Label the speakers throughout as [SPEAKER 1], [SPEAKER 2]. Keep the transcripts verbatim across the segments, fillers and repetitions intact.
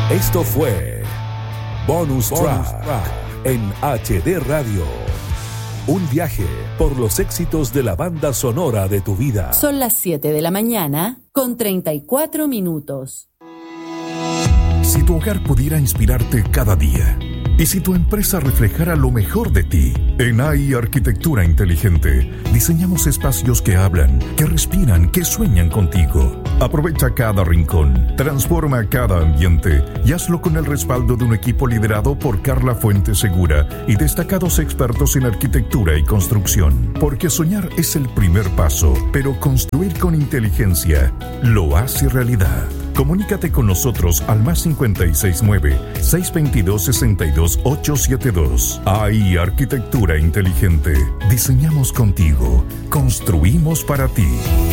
[SPEAKER 1] Esto fue Bonus, Bonus Track, Track en H D Radio. Un viaje por los éxitos de la banda sonora de tu vida.
[SPEAKER 2] Son las siete de la mañana con treinta y cuatro minutos.
[SPEAKER 3] Si tu hogar pudiera inspirarte cada día, y si tu empresa reflejara lo mejor de ti, en A I Arquitectura Inteligente diseñamos espacios que hablan, que respiran, que sueñan contigo. Aprovecha cada rincón, transforma cada ambiente y hazlo con el respaldo de un equipo liderado por Carla Fuente Segura y destacados expertos en arquitectura y construcción. Porque soñar es el primer paso, pero construir con inteligencia lo hace realidad. Comunícate con nosotros al más cincuenta y seis nueve, seiscientos veintidós, sesenta y dos, ochocientos setenta y dos. A I Arquitectura Inteligente. Diseñamos contigo. Construimos para ti.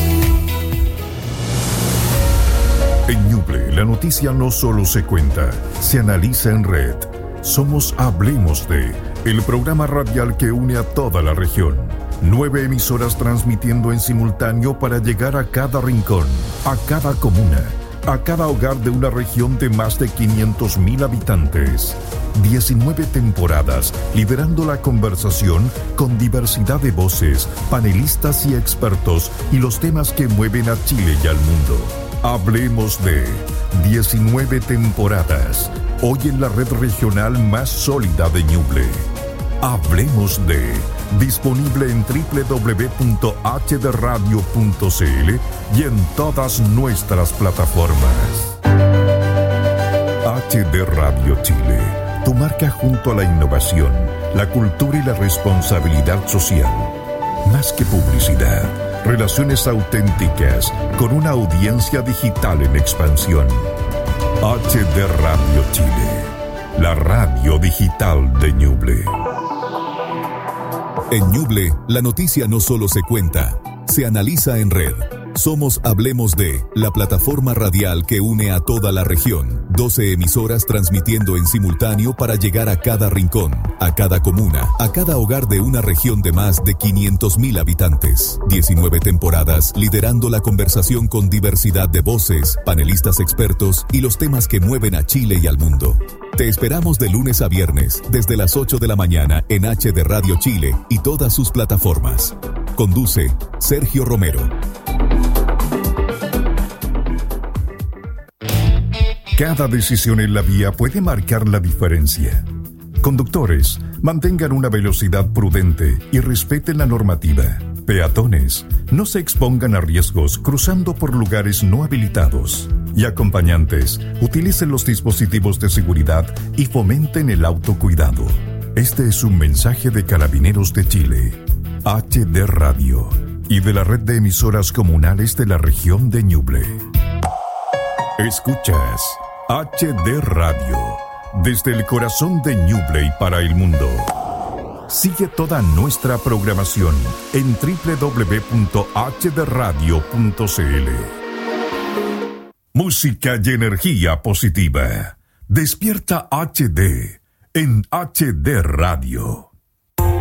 [SPEAKER 3] En Ñuble, la noticia no solo se cuenta, se analiza en red. Somos Hablemos de, el programa radial que une a toda la región. Nueve emisoras transmitiendo en simultáneo para llegar a cada rincón, a cada comuna, a cada hogar de una región de más de quinientos mil habitantes. diecinueve temporadas liderando la conversación con diversidad de voces, panelistas y expertos y los temas que mueven a Chile y al mundo. Hablemos de diecinueve temporadas, hoy en la red regional más sólida de Ñuble. Hablemos de, disponible en doble u doble u doble u punto h d radio punto c l y en todas nuestras plataformas. H D Radio Chile, tu marca junto a la innovación, la cultura y la responsabilidad social. Más que publicidad, relaciones auténticas con una audiencia digital en expansión. H D Radio Chile, la radio digital de Ñuble.
[SPEAKER 1] En Ñuble, la noticia no solo se cuenta, se analiza en red. Somos Hablemos de, la plataforma radial que une a toda la región. doce emisoras transmitiendo en simultáneo para llegar a cada rincón, a cada comuna, a cada hogar de una región de más de quinientos mil habitantes. diecinueve temporadas liderando la conversación con diversidad de voces, panelistas expertos y los temas que mueven a Chile y al mundo. Te esperamos de lunes a viernes, desde las ocho de la mañana en H D Radio Chile y todas sus plataformas. Conduce Sergio Romero.
[SPEAKER 3] Cada decisión en la vía puede marcar la diferencia. Conductores, mantengan una velocidad prudente y respeten la normativa. Peatones, no se expongan a riesgos cruzando por lugares no habilitados. Y acompañantes, utilicen los dispositivos de seguridad y fomenten el autocuidado. Este es un mensaje de Carabineros de Chile, H D Radio y de la red de emisoras comunales de la región de Ñuble. Escuchas H D Radio, desde el corazón de Ñuble y para el mundo. Sigue toda nuestra programación en doble u doble u doble u punto h d radio punto c l. Música y energía positiva. Despierta H D en H D Radio.